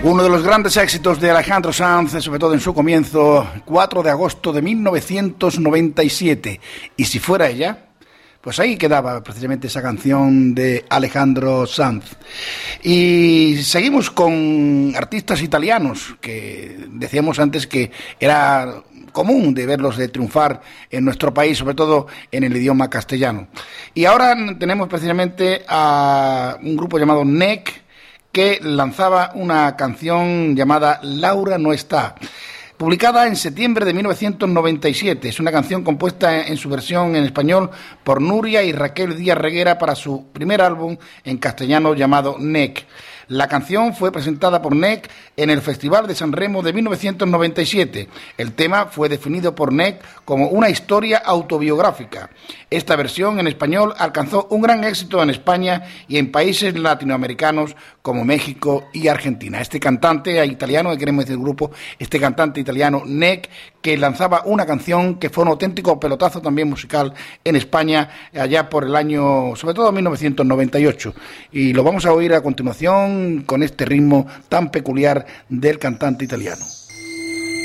Uno de los grandes éxitos de Alejandro Sanz, sobre todo en su comienzo, 4 de agosto de 1997. Y si fuera ella, pues ahí quedaba precisamente esa canción de Alejandro Sanz. Y seguimos con artistas italianos, que decíamos antes que era común de verlos de triunfar en nuestro país, sobre todo en el idioma castellano. Y ahora tenemos precisamente a un grupo llamado NEC, que lanzaba una canción llamada Laura no está, publicada en septiembre de 1997. Es una canción compuesta en su versión en español por Nuria y Raquel Díaz Reguera para su primer álbum en castellano llamado NEC. La canción fue presentada por NEC en el Festival de San Remo de 1997. El tema fue definido por NEC como una historia autobiográfica. Esta versión en español alcanzó un gran éxito en España y en países latinoamericanos como México y Argentina. Este cantante italiano, que queremos decir el grupo, este cantante italiano NEC, que lanzaba una canción que fue un auténtico pelotazo también musical en España allá por el año, sobre todo 1998. Y lo vamos a oír a continuación con este ritmo tan peculiar del cantante italiano.